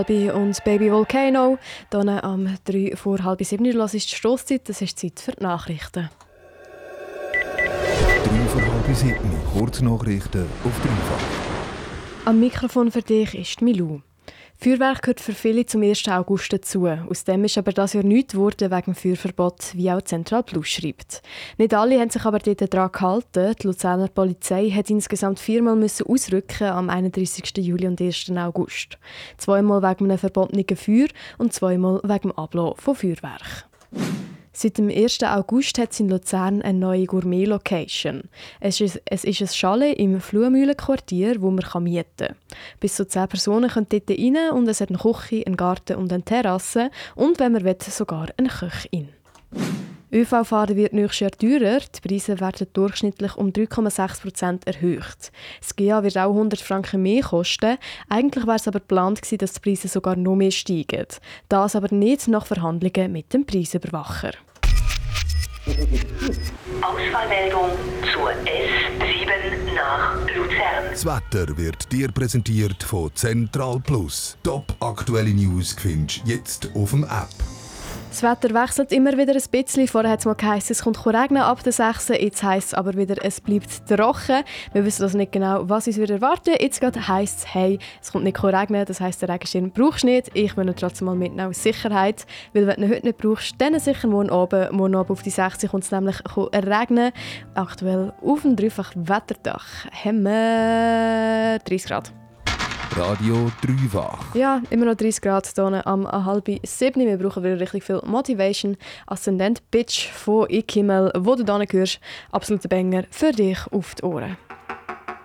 Und Baby Volcano. Hier am 3 vor halb 7 Uhr ist die Stosszeit. Das ist Zeit für die Nachrichten. 3 vor halb 7, Kurznachrichten auf Dreifach. Am Mikrofon für dich ist Milou. Feuerwerk gehört für viele zum 1. August dazu. Aus dem ist aber das Jahr nichts geworden wegen dem Feuerverbot, wie auch Central Plus schreibt. Nicht alle haben sich aber dort daran gehalten. Die Luzerner Polizei hat insgesamt 4-mal ausrücken am 31. Juli und 1. August. 2-mal wegen einem verbotenen Feuer und 2-mal wegen dem Ablassen von Feuerwerk. Seit dem 1. August hat es in Luzern eine neue Gourmet-Location. Es ist ein Chalet im Fluhmühlenquartier, das man mieten kann. Bis zu 10 Personen können dort rein und es hat eine Küche, einen Garten und eine Terrasse und, wenn man will, sogar eine Köchin. ÖV-Fahren wird nächstes Jahr teurer. Die Preise werden durchschnittlich um 3,6% erhöht. Das GEA wird auch 100 Franken mehr kosten. Eigentlich war es aber geplant, dass die Preise sogar noch mehr steigen. Das aber nicht nach Verhandlungen mit dem Preisüberwacher. Ausfallmeldung zur S7 nach Luzern. Das Wetter wird dir präsentiert von Central Plus. Top aktuelle News findest du jetzt auf dem App. Das Wetter wechselt immer wieder ein bisschen. Vorher hat es mal geheißen, es kommt regnen ab der 6. Jetzt heisst es aber wieder, es bleibt trocken. Wir wissen also nicht genau, was uns wieder erwarten. Jetzt gerade heisst es, hey, es kommt nicht regnen. Das heisst, der Regenschirm brauchst du nicht. Ich will ihn trotzdem mal mitnehmen aus Sicherheit. Weil wenn du ihn heute nicht brauchst, dann sicher morgen Abend. Morgen Abend auf die 6 kommt es nämlich regnen. Aktuell auf dem dreifachen Wetterdach haben wir 30 Grad. Radio Dreifach. Ja, immer noch 30 Grad hier am halb 7. Wir brauchen wieder richtig viel Motivation. Ascendant Bitch von Ick Himmel, wo du hier hörst. Absoluter Banger für dich auf die Ohren.